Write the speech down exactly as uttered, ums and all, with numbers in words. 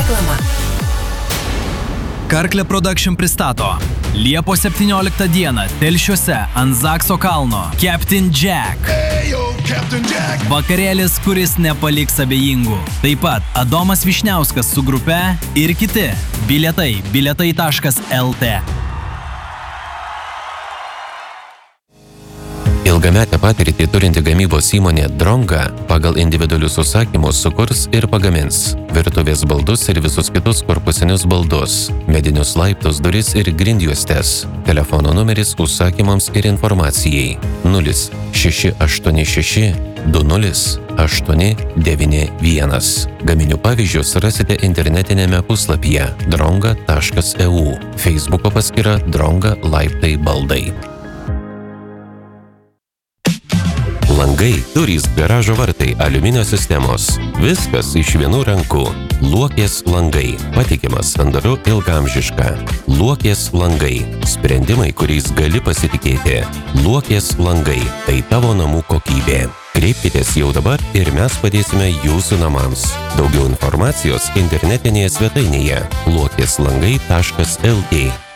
Reklama. Karklė Production pristato Liepos septynioliktą dieną Telšiuose ant Zakso kalno Captain Jack. Hey, yo, Captain Jack. Vakarėlis, kuris nepaliks abejingų. Taip pat Adomas Višniauskas su grupe ir kiti. Bilietai bilietai taškas el tė. Ilgametę patirtį turinti gamybos įmonė Dronga pagal individualius užsakymus sukurs ir pagamins virtuvės baldus ir visus kitus korpusinius baldus, medinius laiptus, duris ir grindjuostes. Telefono numeris užsakymams ir informacijai nulis šeši aštuoni šeši du nulis aštuoni devyni vienas. Gaminių pavyzdžius rasite internetinėme puslapyje dronga taškas e u, Facebooko paskyra Dronga laiptai baldai. Langai, durys, garažo vartai, aliuminio sistemos. Viskas iš vienų rankų. Luokės langai. Patikimas, sandaru, ilgaamžiška. Luokės langai. Sprendimai, kuriais gali pasitikėti. Luokės langai. Tai tavo namų kokybė. Kreipkitės jau dabar ir mes padėsime jūsų namams. Daugiau informacijos internetinėje svetainėje luokės langai taškas el tė.